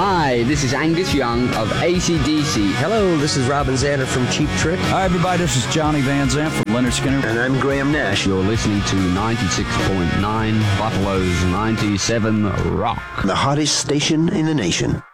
Hi, this is Angus Young of AC/DC. Hello, this is Robin Zander from Cheap Trick. Hi, everybody. This is Johnny Van Zant from Leonard Skinner. And I'm Graham Nash. You're listening to 96.9 Buffalo's 97 Rock. The hottest station in the nation.